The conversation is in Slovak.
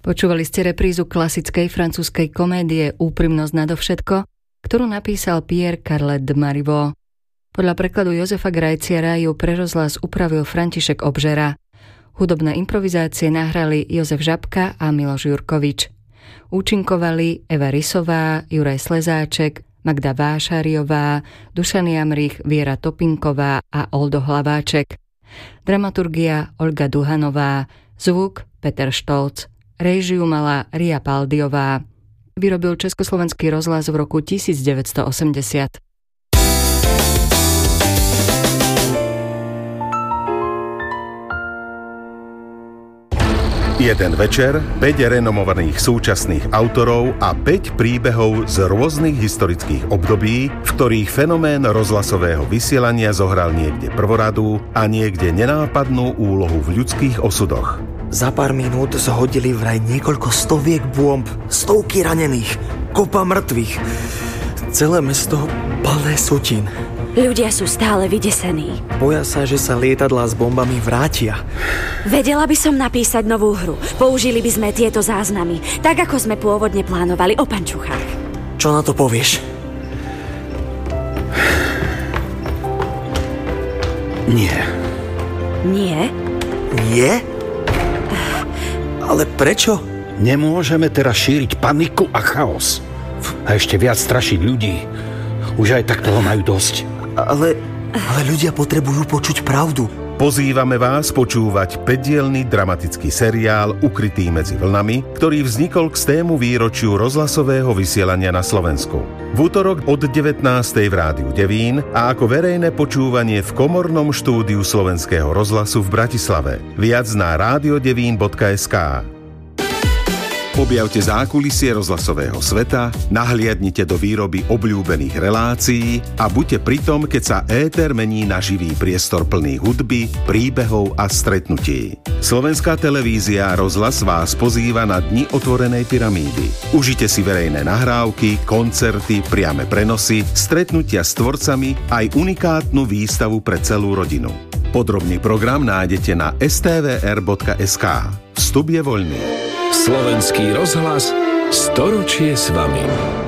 Počúvali ste reprízu klasickej francúzskej komédie Úprimnosť nadovšetko, ktorú napísal Pierre Carlet de Marivaux. Podľa prekladu Jozefa Grajciara ju pre rozhlas upravil František Obžera. Hudobné improvizácie nahrali Jozef Žabka a Miloš Jurkovič. Účinkovali Eva Rysová, Juraj Slezáček, Magda Vášariová, Dušan Jamrich, Viera Topinková a Oldo Hlaváček. Dramaturgia Olga Duhanová, zvuk Peter Štolc. Réžiu mala Ria Paldiová. Vyrobil Československý rozhlas v roku 1980. Jeden večer, 5 renomovaných súčasných autorov a 5 príbehov z rôznych historických období, v ktorých fenomén rozhlasového vysielania zohral niekde prvoradú a niekde nenápadnú úlohu v ľudských osudoch. Za pár minút zhodili vraj niekoľko stoviek bomb, stovky ranených, kopa mŕtvych. Celé mesto plné sutín. Ľudia sú stále vydesení. Boja sa, že sa lietadlá s bombami vrátia. Vedela by som napísať novú hru. Použili by sme tieto záznamy, tak ako sme pôvodne plánovali o pančuchách. Čo na to povieš? Nie. Nie? Nie? Ale prečo? Nemôžeme teraz šíriť paniku a chaos. A ešte viac strašiť ľudí. Už aj tak toho majú dosť. Ale ľudia potrebujú počuť pravdu. Pozývame vás počúvať 5-dielny dramatický seriál Ukrytý medzi vlnami, ktorý vznikol k stému výročiu rozhlasového vysielania na Slovensku. V útorok od 19. v Rádiu Devín a ako verejné počúvanie v komornom štúdiu Slovenského rozhlasu v Bratislave. Viac na radiodevín.sk. Objavte zákulisie rozhlasového sveta, nahliadnite do výroby obľúbených relácií a buďte pri tom, keď sa éter mení na živý priestor plný hudby, príbehov a stretnutí. Slovenská televízia a rozhlas vás pozýva na Dni otvorenej pyramídy. Užite si verejné nahrávky, koncerty, priame prenosy, stretnutia s tvorcami aj unikátnu výstavu pre celú rodinu. Podrobný program nájdete na stvr.sk. Vstup je voľný. Slovenský rozhlas, storočie s vami.